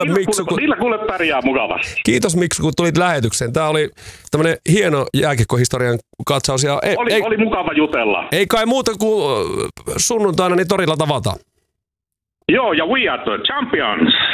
Niillä kuule pärjää mukavasti. Kiitos Miksu, kun tulit lähetykseen. Tämä oli tämmöinen hieno jääkiekkohistorian katsaus. Ja oli mukava jutella. Ei kai muuta kuin sunnuntaina niin torilla tavataan. Joo, ja we are the champions.